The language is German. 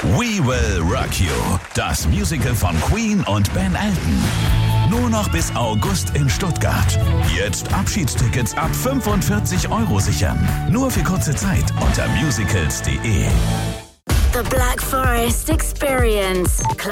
We Will Rock You, das Musical von Queen und Ben Elton. Nur noch bis August in Stuttgart. Jetzt Abschiedstickets ab 45 € sichern. Nur für kurze Zeit unter musicals.de. The Black Forest Experience.